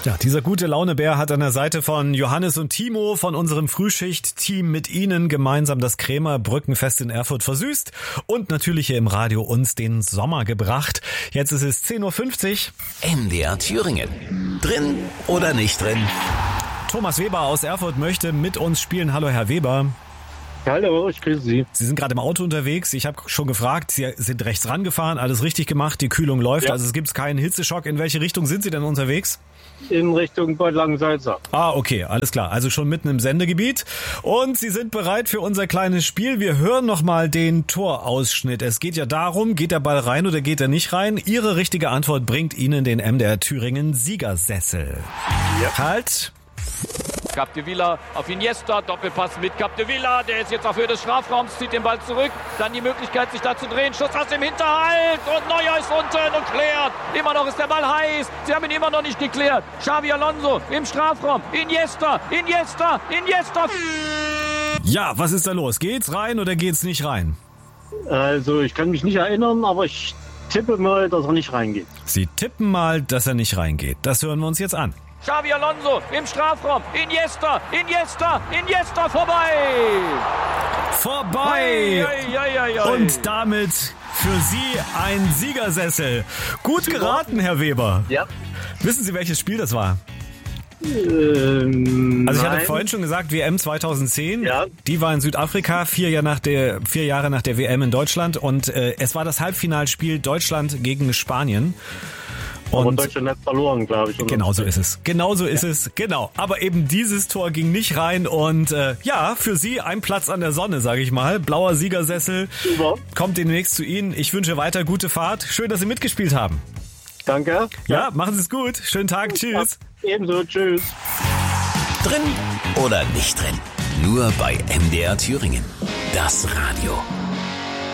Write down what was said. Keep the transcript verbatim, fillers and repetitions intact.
Ja, dieser gute Launebär hat an der Seite von Johannes und Timo von unserem Frühschicht-Team mit Ihnen gemeinsam das Krämer Brückenfest in Erfurt versüßt und natürlich hier im Radio uns den Sommer gebracht. Jetzt ist es zehn Uhr fünfzig. M D R Thüringen. Drin oder nicht drin? Thomas Weber aus Erfurt möchte mit uns spielen. Hallo, Herr Weber. Hallo, ich grüße Sie. Sie sind gerade im Auto unterwegs. Ich habe schon gefragt, Sie sind rechts rangefahren, alles richtig gemacht, die Kühlung läuft, ja. Also es gibt keinen Hitzeschock. In welche Richtung sind Sie denn unterwegs? In Richtung Bad Langensalza. Ah, okay, alles klar. Also schon mitten im Sendegebiet. Und Sie sind bereit für unser kleines Spiel. Wir hören nochmal den Torausschnitt. Es geht ja darum, geht der Ball rein oder geht er nicht rein? Ihre richtige Antwort bringt Ihnen den M D R Thüringen Siegersessel. Ja. Halt. Capdevila auf Iniesta, Doppelpass mit Capdevila, der ist jetzt auf Höhe des Strafraums, zieht den Ball zurück, dann die Möglichkeit sich da zu drehen, Schuss aus dem Hinterhalt und Neuer ist unten und klärt, immer noch ist der Ball heiß, sie haben ihn immer noch nicht geklärt, Xavi Alonso im Strafraum, Iniesta, Iniesta, Iniesta. Ja, was ist da los? Geht's rein oder geht's nicht rein? Also ich kann mich nicht erinnern, aber ich tippe mal, dass er nicht reingeht. Sie tippen mal, dass er nicht reingeht. Das hören wir uns jetzt an. Xavi Alonso im Strafraum, Iniesta, Iniesta, Iniesta, vorbei! Vorbei! Ei, ei, ei, ei. Und damit für Sie ein Siegersessel. Gut geraten, Herr Weber. Ja. Wissen Sie, welches Spiel das war? Ähm, also ich hatte nein. vorhin schon gesagt, W M zweitausendzehn, ja. Die war in Südafrika, vier Jahre nach der, vier Jahre nach der W M in Deutschland und äh, es war das Halbfinalspiel Deutschland gegen Spanien. Und und Deutschland hat verloren, glaube ich. Genau so ist es. Genau so ist ja. es. Genau. Aber eben dieses Tor ging nicht rein und äh, ja, für Sie ein Platz an der Sonne, sage ich mal. Blauer Siegersessel. Super. Kommt demnächst zu Ihnen. Ich wünsche weiter gute Fahrt. Schön, dass Sie mitgespielt haben. Danke. Ja, ja. Machen Sie es gut. Schönen Tag. Tschüss. Ja, ebenso. Tschüss. Drin oder nicht drin? Nur bei M D R Thüringen. Das Radio.